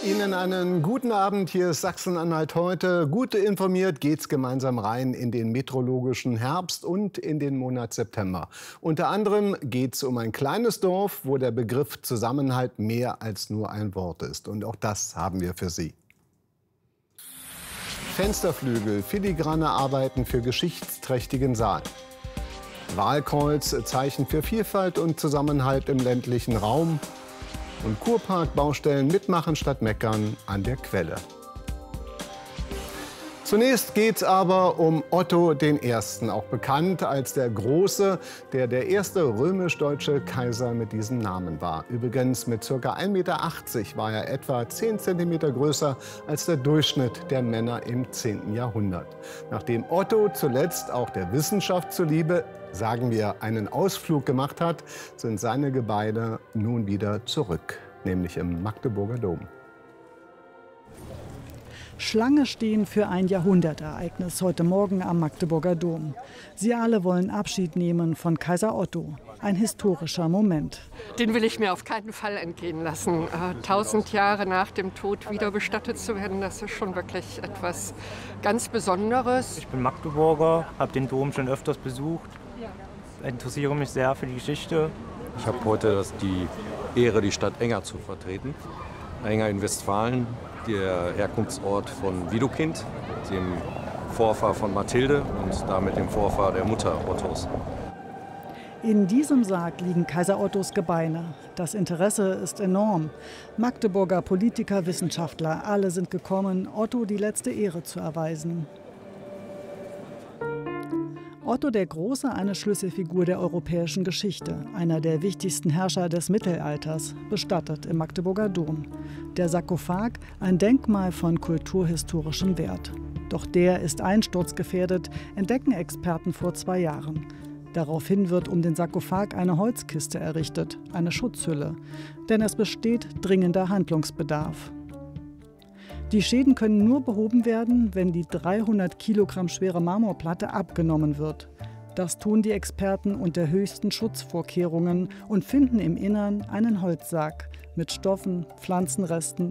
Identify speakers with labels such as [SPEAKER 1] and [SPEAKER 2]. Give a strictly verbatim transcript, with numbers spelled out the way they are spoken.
[SPEAKER 1] Ihnen einen guten Abend. Hier ist Sachsen-Anhalt heute. Gut informiert geht's gemeinsam rein in den meteorologischen Herbst und in den Monat September. Unter anderem geht's um ein kleines Dorf, wo der Begriff Zusammenhalt mehr als nur ein Wort ist. Und auch das haben wir für Sie. Fensterflügel, filigrane Arbeiten für geschichtsträchtigen Saal. Wahlkreuz, Zeichen für Vielfalt und Zusammenhalt im ländlichen Raum. Und Kurpark-Baustellen mitmachen statt meckern an der Quelle. Zunächst geht es aber um Otto den Ersten, auch bekannt als der Große, der der erste römisch-deutsche Kaiser mit diesem Namen war. Übrigens mit ca. ein Meter achtzig war er etwa zehn Zentimeter größer als der Durchschnitt der Männer im zehnten Jahrhundert. Nachdem Otto zuletzt auch der Wissenschaft zuliebe, sagen wir, einen Ausflug gemacht hat, sind seine Gebeine nun wieder zurück, nämlich im Magdeburger Dom.
[SPEAKER 2] Schlange stehen für ein Jahrhundertereignis heute Morgen am Magdeburger Dom. Sie alle wollen Abschied nehmen von Kaiser Otto. Ein historischer Moment.
[SPEAKER 3] Den will ich mir auf keinen Fall entgehen lassen. Äh, tausend Jahre nach dem Tod wieder bestattet zu werden, das ist schon wirklich etwas ganz Besonderes.
[SPEAKER 4] Ich bin Magdeburger, habe den Dom schon öfters besucht, interessiere mich sehr für die Geschichte.
[SPEAKER 5] Ich habe heute das, die Ehre, die Stadt Enger zu vertreten. Enger in Westfalen, der Herkunftsort von Widukind, dem Vorfahr von Mathilde und damit dem Vorfahr der Mutter Ottos.
[SPEAKER 2] In diesem Sarg liegen Kaiser Ottos Gebeine. Das Interesse ist enorm. Magdeburger Politiker, Wissenschaftler, alle sind gekommen, Otto die letzte Ehre zu erweisen. Otto der Große, eine Schlüsselfigur der europäischen Geschichte, einer der wichtigsten Herrscher des Mittelalters, bestattet im Magdeburger Dom. Der Sarkophag, ein Denkmal von kulturhistorischem Wert. Doch der ist einsturzgefährdet, entdecken Experten vor zwei Jahren. Daraufhin wird um den Sarkophag eine Holzkiste errichtet, eine Schutzhülle. Denn es besteht dringender Handlungsbedarf. Die Schäden können nur behoben werden, wenn die dreihundert Kilogramm schwere Marmorplatte abgenommen wird. Das tun die Experten unter höchsten Schutzvorkehrungen und finden im Innern einen Holzsarg mit Stoffen, Pflanzenresten